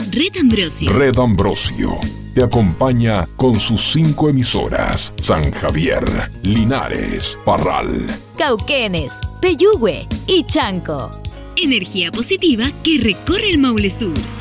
Red Ambrosio. Red Ambrosio te acompaña con sus 5 emisoras: San Javier, Linares, Parral, Cauquenes, Peyúgue y Chanco. Energía positiva que recorre el Maule Sur.